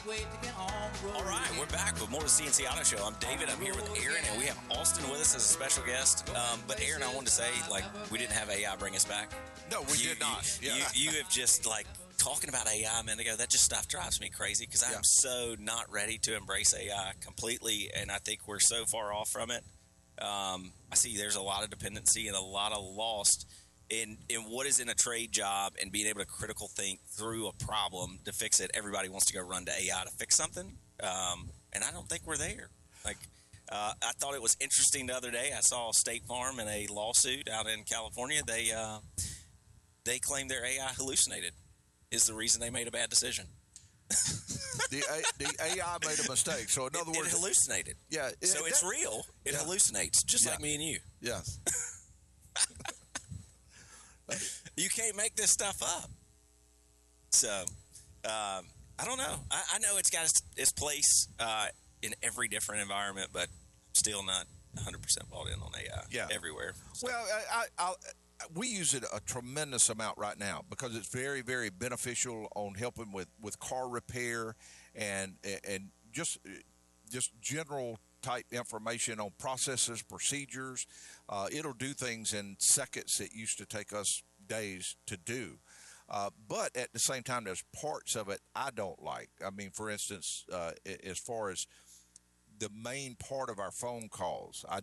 All right, we're back with more of the CNC Auto Show. I'm David. I'm here with Aaron, and we have Austin with us as a special guest. But Aaron, I wanted to say, we didn't have AI bring us back. No, we did not. You have just, talking about AI a minute ago, that just stuff drives me crazy because I'm so not ready to embrace AI completely, and I think we're so far off from it. I see there's a lot of dependency and a lot of lost in what is in a trade job and being able to critical think through a problem to fix it. Everybody wants to go run to AI to fix something, and I don't think we're there. I thought it was interesting the other day. I saw State Farm in a lawsuit out in California. They claim their AI hallucinated is the reason they made a bad decision. The AI made a mistake. So in other words, it hallucinated. Yeah. It's real. It hallucinates, just like me and you. Yes. You can't make this stuff up. So, I don't know. I know it's got its place in every different environment, but I'm still not 100% bought in on AI everywhere. So. Well, we use it a tremendous amount right now because it's very, very beneficial on helping with car repair and just general type information on processes, procedures. It'll do things in seconds that used to take us days to do. But at the same time, there's parts of it I don't like. I mean, for instance, as far as the main part of our phone calls, I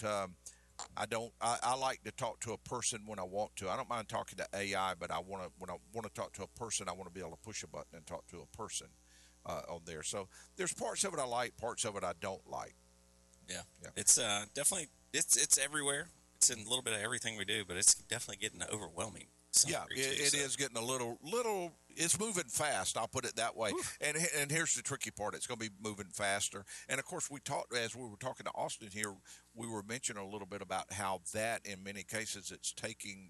like to talk to a person when I want to. I don't mind talking to AI, but when I want to talk to a person, I want to be able to push a button and talk to a person on there. So there's parts of it I like, parts of it I don't like. Yeah. It's definitely it's everywhere. It's in a little bit of everything we do, but it's definitely getting overwhelming. It is getting a little. It's moving fast. I'll put it that way. And here's the tricky part: it's going to be moving faster. And of course, we talked as we were talking to Austin here. We were mentioning a little bit about how that, in many cases, it's taking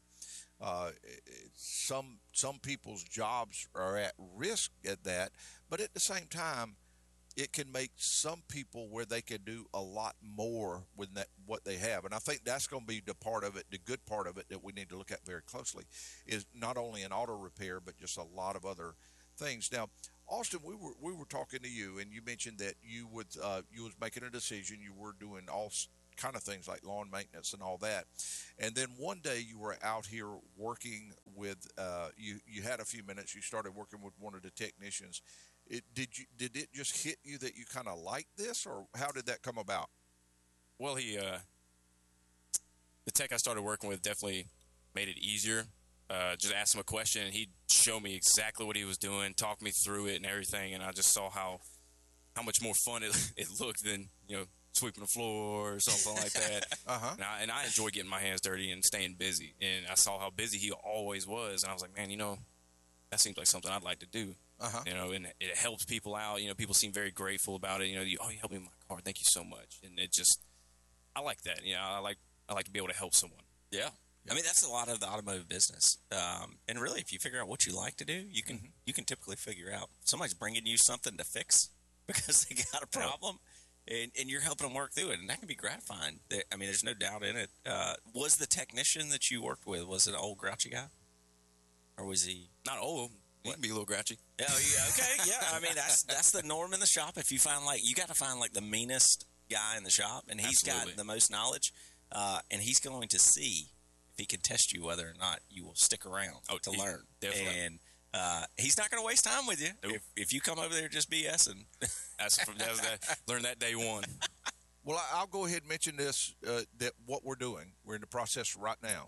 some people's jobs are at risk at that. But at the same time, it can make some people where they can do a lot more with what they have. And I think that's going to be the part of it, the good part of it that we need to look at very closely is not only in auto repair, but just a lot of other things. Now, Austin, we were talking to you, and you mentioned that you was making a decision. You were doing all kind of things like lawn maintenance and all that. And then one day you were out here working with, you had a few minutes, you started working with one of the technicians. Did it just hit you that you kind of liked this, or how did that come about? Well, the tech I started working with definitely made it easier. Just asked him a question, and he'd show me exactly what he was doing, talk me through it and everything, and I just saw how much more fun it looked than, sweeping the floor or something like that. Uh-huh. And I enjoy getting my hands dirty and staying busy, and I saw how busy he always was, and I was like, man, that seems like something I'd like to do. Uh-huh. And it helps people out. People seem very grateful about it. You helped me with my car. Thank you so much. And I like that. I like to be able to help someone. Yeah. I mean, that's a lot of the automotive business. And really, if you figure out what you like to do, you can typically figure out somebody's bringing you something to fix because they got a problem, and you're helping them work through it, and that can be gratifying. I mean, there's no doubt in it. Was the technician that you worked with, was it an old grouchy guy, or was he not old? He can be a little grouchy. Oh, yeah, okay, yeah. I mean, that's the norm in the shop. If you find you got to find the meanest guy in the shop, and he's got the most knowledge, and he's going to see if he can test you whether or not you will stick around to learn. Definitely. And he's not going to waste time with you. Nope. If you come over there just BSing. Learned that day one. Well, I'll go ahead and mention this, that what we're doing, we're in the process right now.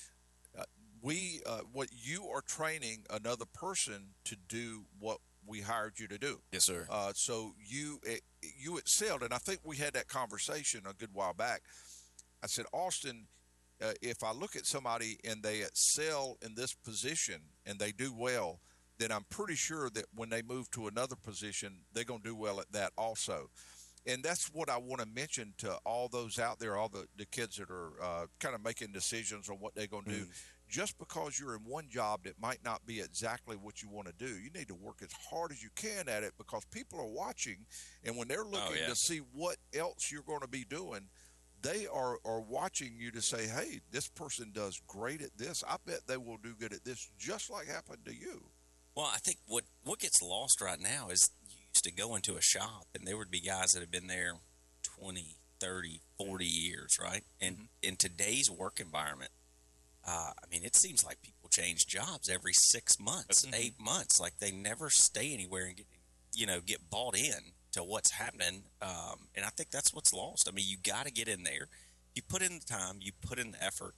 What you are training another person to do what we hired you to do. Yes, sir. So you excelled, and I think we had that conversation a good while back. I said, Austin, if I look at somebody and they excel in this position and they do well, then I'm pretty sure that when they move to another position, they're going to do well at that also. And that's what I want to mention to all those out there, all the kids that are kind of making decisions on what they're going to do. Just because you're in one job that might not be exactly what you want to do, you need to work as hard as you can at it because people are watching. And when they're looking to see what else you're going to be doing, they are watching you to say, hey, this person does great at this. I bet they will do good at this, just like happened to you. Well, I think what gets lost right now is used to go into a shop and there would be guys that have been there 20, 30, 40 years, right? And in today's work environment, I mean, it seems like people change jobs every 6 months, 8 months. Like they never stay anywhere and get bought in to what's happening. And I think that's what's lost. I mean, you got to get in there. You put in the time, you put in the effort.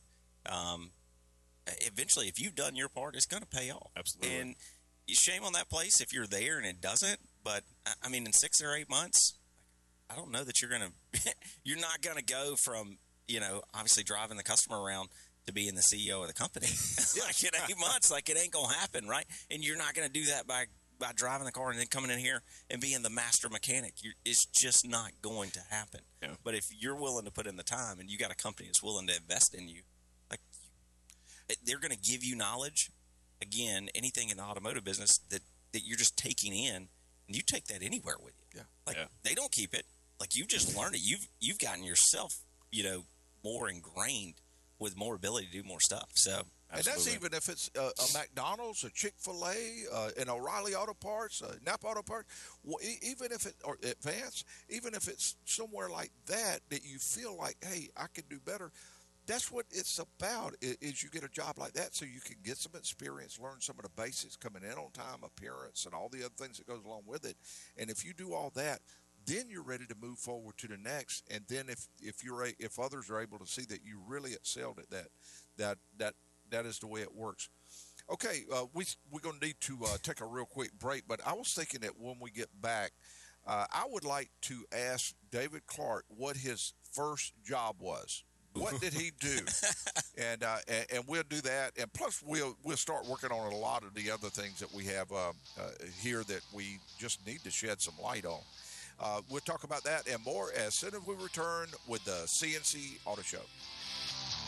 Eventually, if you've done your part, it's going to pay off. Absolutely. And shame on that place if you're there and it doesn't. But I mean, in 6 or 8 months, I don't know that you're you're not going to go from, obviously driving the customer around to being the CEO of the company. Like in 8 months, like it ain't going to happen, right? And you're not going to do that by driving the car and then coming in here and being the master mechanic. It's just not going to happen. Yeah. But if you're willing to put in the time and you got a company that's willing to invest in you, like they're going to give you knowledge. Again, anything in the automotive business that you're just taking in, and you take that anywhere with you. They don't keep it. Like you just learned it. You've gotten yourself, more ingrained with more ability to do more stuff. So, and that's even if it's a McDonald's, a Chick-fil-A, an O'Reilly Auto Parts, Napa Auto Parts, even if or Advance, even if it's somewhere like that you feel like, hey, I can do better. That's what it's about. Is you get a job like that so you can get some experience, learn some of the basics, coming in on time, appearance, and all the other things that goes along with it. And if you do all that, then you're ready to move forward to the next. And then if others are able to see that you really excelled at that is the way it works. Okay, we're going to need to take a real quick break, but I was thinking that when we get back, I would like to ask David Clark what his first job was. What did he do? And we'll do that. And plus, we'll start working on a lot of the other things that we have here that we just need to shed some light on. We'll talk about that and more as soon as we return with the CNC Auto Show.